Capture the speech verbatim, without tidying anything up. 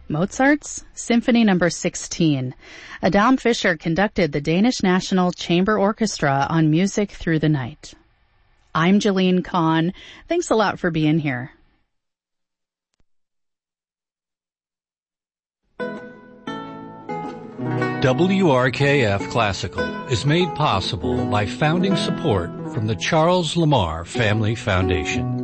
Mozart's Symphony Number sixteen. Adam Fischer conducted the Danish National Chamber Orchestra on Music Through the Night. I'm Jeline Kahn. Thanks a lot for being here. W R K F Classical is made possible by founding support from the Charles Lamar Family Foundation.